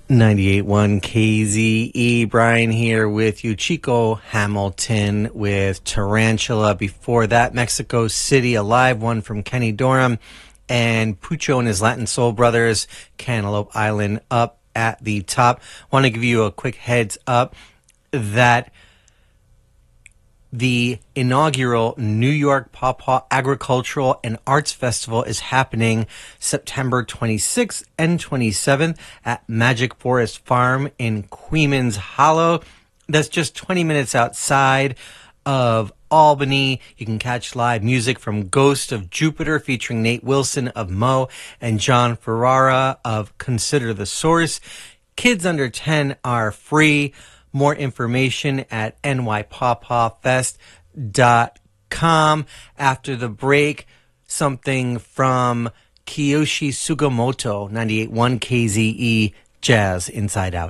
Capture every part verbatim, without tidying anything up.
ninety-eight point one K Z E. Brian here with you. Chico Hamilton with Tarantula. Before that, Mexico City, a live one from Kenny Dorham. And Pucho and his Latin Soul Brothers, Cantaloupe Island, up at the top. Want to give you a quick heads up that the inaugural New York Pawpaw Agricultural and Arts Festival is happening September twenty-sixth and twenty-seventh at Magic Forest Farm in Queens Hollow. That's just twenty minutes outside of Albany. You can catch live music from Ghost of Jupiter featuring Nate Wilson of Mo and John Ferrara of Consider the Source. Kids under ten are free. More information at n y pawpaw fest dot com. After the break, something from Kiyoshi Sugimoto, ninety-eight point one K Z E Jazz Inside Out.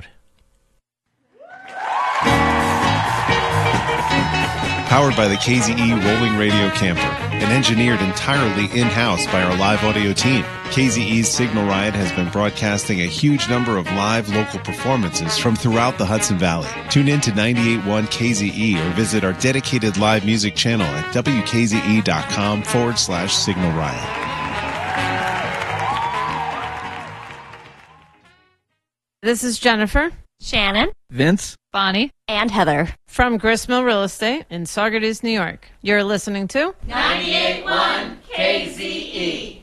Powered by the K Z E Rolling Radio Camper and engineered entirely in-house by our live audio team. K Z E's Signal Riot has been broadcasting a huge number of live local performances from throughout the Hudson Valley. Tune in to ninety-eight point one K Z E or visit our dedicated live music channel at w k z e dot com forward slash Signal Riot. This is Jennifer, Shannon, Vince, Bonnie, and Heather from Gristmill Real Estate in Saugerties, New York. You're listening to ninety-eight point one K Z E.